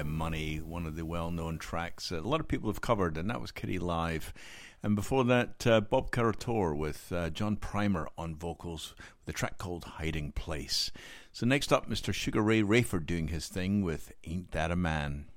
Money, one of the well-known tracks a lot of people have covered, and that was Kitty Live. And before that, Bob Carator with John Primer on vocals, with a track called Hiding Place. So next up, Mr. Sugar Ray Rayford doing his thing with Ain't That a Man.